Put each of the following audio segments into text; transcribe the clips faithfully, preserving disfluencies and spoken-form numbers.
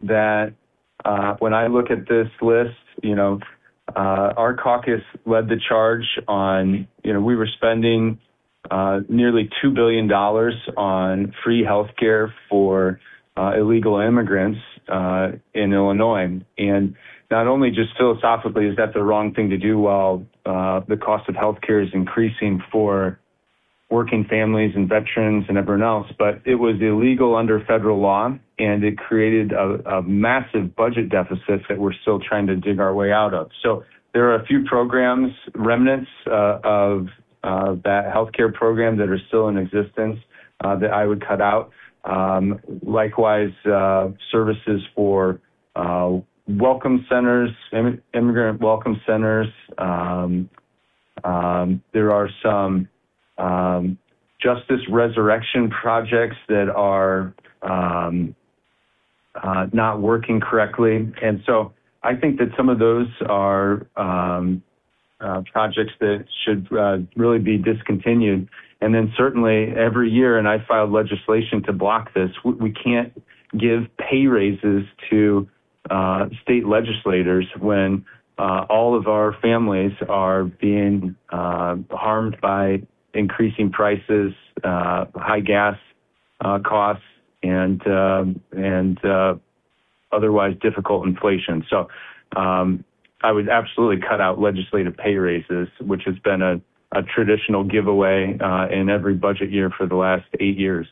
that uh, when I look at this list, you know, uh, our caucus led the charge on, you know, we were spending uh, nearly two billion dollars on free health care for uh, illegal immigrants uh, in Illinois. And not only just philosophically is that the wrong thing to do while uh, the cost of health care is increasing for working families and veterans and everyone else, but it was illegal under federal law, and it created a, a massive budget deficit that we're still trying to dig our way out of. So there are a few programs, remnants uh, of uh, that healthcare program that are still in existence uh, that I would cut out. Um, likewise, uh, services for uh, welcome centers, im- immigrant welcome centers. Um, um, there are some Um, justice resurrection projects that are um, uh, not working correctly. And so I think that some of those are um, uh, projects that should uh, really be discontinued. And then certainly every year, and I filed legislation to block this, we, we can't give pay raises to uh, state legislators when uh, all of our families are being uh, harmed by increasing prices, uh, high gas uh, costs, and uh, and uh, otherwise difficult inflation. So um, I would absolutely cut out legislative pay raises, which has been a, a traditional giveaway uh, in every budget year for the last eight years.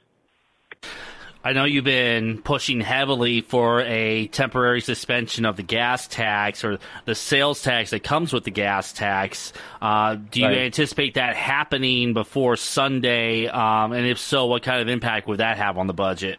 I know you've been pushing heavily for a temporary suspension of the gas tax or the sales tax that comes with the gas tax. Uh, do you right. anticipate that happening before Sunday? Um, and if so, what kind of impact would that have on the budget?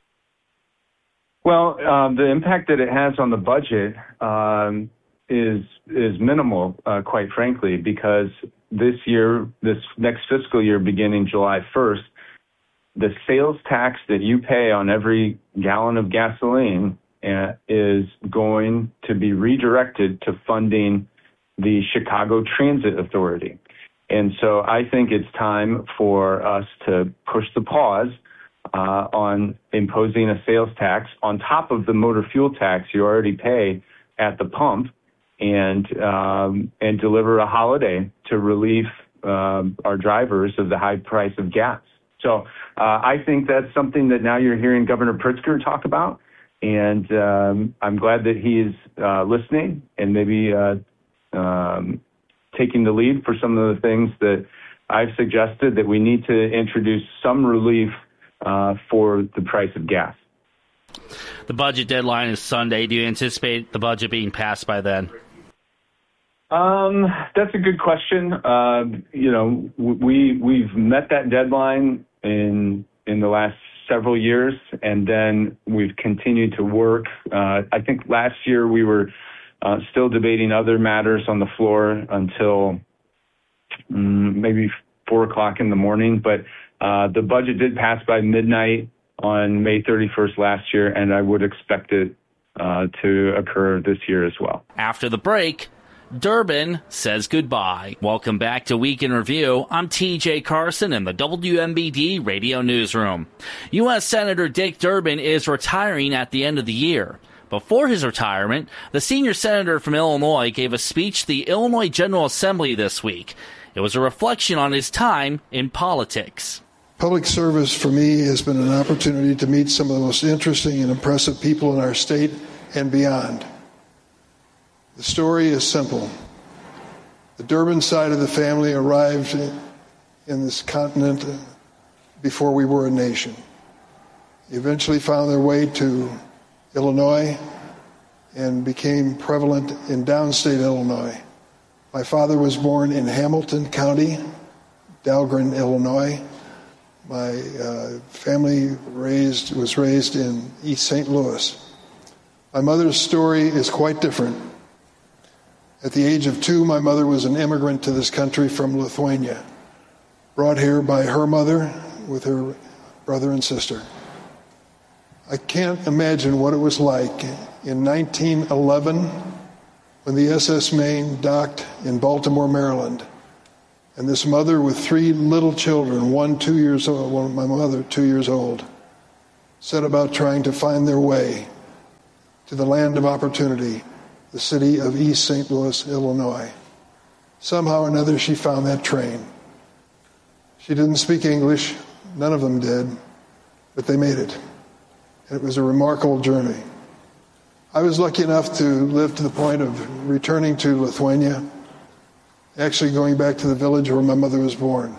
Well, um, the impact that it has on the budget um, is is minimal, uh, quite frankly, because this year, this next fiscal year, beginning July first, the sales tax that you pay on every gallon of gasoline uh, is going to be redirected to funding the Chicago Transit Authority. And so I think it's time for us to push the pause uh, on imposing a sales tax on top of the motor fuel tax you already pay at the pump, and um, and deliver a holiday to relieve uh, our drivers of the high price of gas. So uh, I think that's something that now you're hearing Governor Pritzker talk about, and um, I'm glad that he's uh, listening and maybe uh, um, taking the lead for some of the things that I've suggested, that we need to introduce some relief uh, for the price of gas. The budget deadline is Sunday. Do you anticipate the budget being passed by then? Um, that's a good question. Uh, you know, we we've met that deadline in in the last several years, and then we've continued to work. Uh, I think last year we were uh, still debating other matters on the floor until um, maybe four o'clock in the morning. But uh, the budget did pass by midnight on May thirty-first last year, and I would expect it uh, to occur this year as well. After the break, Durbin says goodbye. Welcome back to Week in Review. I'm T J Carson in the W M B D Radio Newsroom. U S Senator Dick Durbin is retiring at the end of the year. Before his retirement, the senior senator from Illinois gave a speech to the Illinois General Assembly this week. It was a reflection on his time in politics. Public service for me has been an opportunity to meet some of the most interesting and impressive people in our state and beyond. The story is simple. The Durbin side of the family arrived in this continent before we were a nation. They eventually found their way to Illinois and became prevalent in downstate Illinois. My father was born in Hamilton County, Dahlgren, Illinois. My uh, family raised was raised in East Saint Louis. My mother's story is quite different. At the age of two, my mother was an immigrant to this country from Lithuania, brought here by her mother with her brother and sister. I can't imagine what it was like in nineteen eleven when the S S Maine docked in Baltimore, Maryland, and this mother with three little children, one two years old, one, my mother two years old, set about trying to find their way to the land of opportunity, the city of East Saint Louis, Illinois. Somehow or another, she found that train. She didn't speak English. None of them did, but they made it. And it was a remarkable journey. I was lucky enough to live to the point of returning to Lithuania, actually going back to the village where my mother was born,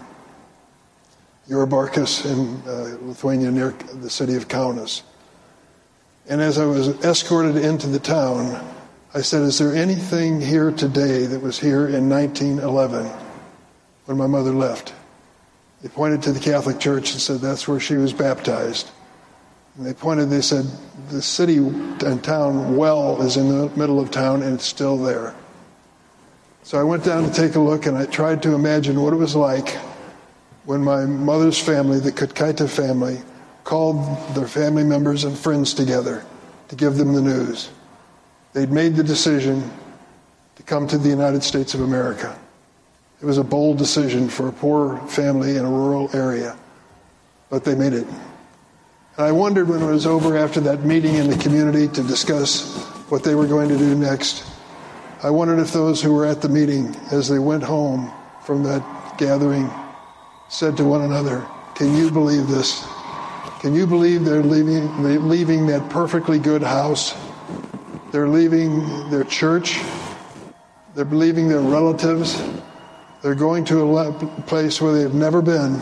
Jurbarkas in uh, Lithuania, near the city of Kaunas. And as I was escorted into the town, I said, is there anything here today that was here in nineteen eleven when my mother left? They pointed to the Catholic Church and said that's where she was baptized. And they pointed, they said, the city and town well is in the middle of town and it's still there. So I went down to take a look and I tried to imagine what it was like when my mother's family, the Kutkaita family, called their family members and friends together to give them the news. They'd made the decision to come to the United States of America. It was a bold decision for a poor family in a rural area, but they made it. And I wondered when it was over after that meeting in the community to discuss what they were going to do next, I wondered if those who were at the meeting, as they went home from that gathering, said to one another, can you believe this? Can you believe they're leaving, they're leaving that perfectly good house? They're leaving their church. They're leaving their relatives. They're going to a place where they've never been,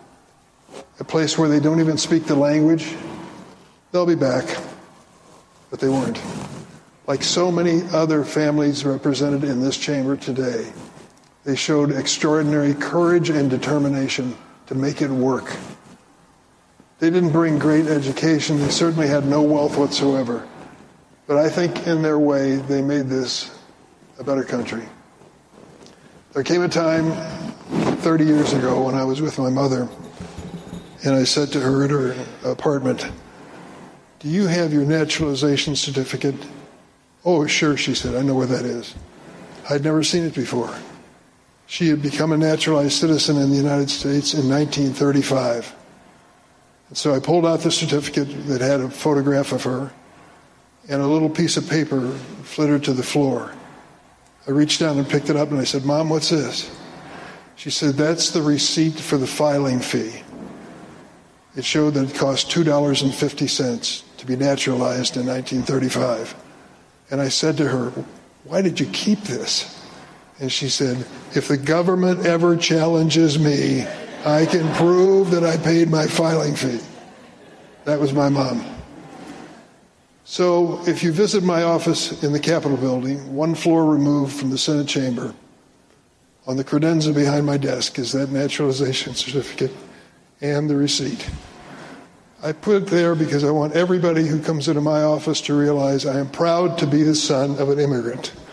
a place where they don't even speak the language. They'll be back, but they weren't. Like so many other families represented in this chamber today, they showed extraordinary courage and determination to make it work. They didn't bring great education. They certainly had no wealth whatsoever. But I think in their way, they made this a better country. There came a time thirty years ago when I was with my mother, and I said to her at her apartment, do you have your naturalization certificate? Oh, sure, she said. I know where that is. I'd never seen it before. She had become a naturalized citizen in the United States in nineteen thirty-five. And so I pulled out the certificate that had a photograph of her, and a little piece of paper flittered to the floor. I reached down and picked it up and I said, Mom, what's this? She said, that's the receipt for the filing fee. It showed that it cost two dollars and fifty cents to be naturalized in nineteen thirty-five. And I said to her, why did you keep this? And she said, if the government ever challenges me, I can prove that I paid my filing fee. That was my mom. So if you visit my office in the Capitol building, one floor removed from the Senate chamber, on the credenza behind my desk is that naturalization certificate and the receipt. I put it there because I want everybody who comes into my office to realize I am proud to be the son of an immigrant.